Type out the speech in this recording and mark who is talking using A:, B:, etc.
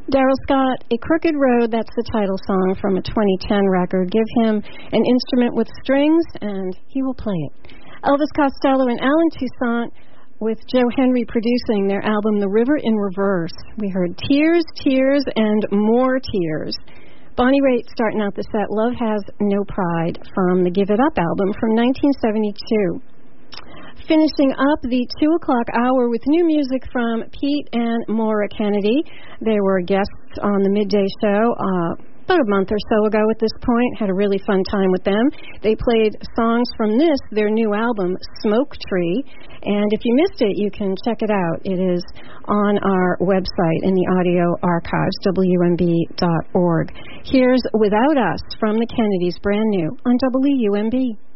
A: Daryl Scott, A Crooked Road, that's the title song from a 2010 record. Give him an instrument with strings, and he will play it. Elvis Costello and Alan Toussaint, with Joe Henry producing their album The River in Reverse. We heard Tears, Tears, and More Tears. Bonnie Raitt starting out the set, Love Has No Pride, from the Give It Up album from 1972. Finishing up the 2 o'clock hour with new music from Pete and Maura Kennedy. They were guests on the Midday Show about a month or so ago at this point. Had a really fun time with them. They played songs from their new album, Smoke Tree. And if you missed it, you can check it out. It is on our website in the audio archives, WMB.org. Here's Without Us from the Kennedys, brand new on WUMB.